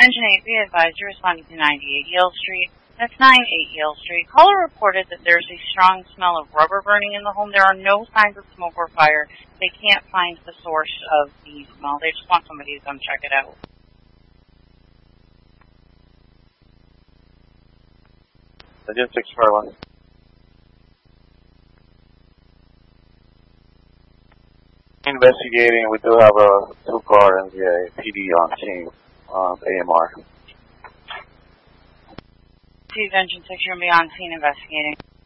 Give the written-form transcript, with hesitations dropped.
Engine 8, be advised you're responding to 98 Yale Street. That's 98 Yale Street. Caller reported that there's a strong smell of rubber burning in the home. There are no signs of smoke or fire. They can't find the source of the smell. They just want somebody to come check it out. Engine 641. Investigating, we do have a 2-car NVA PD on scene on AMR. Engine 6, you're going to be on scene investigating.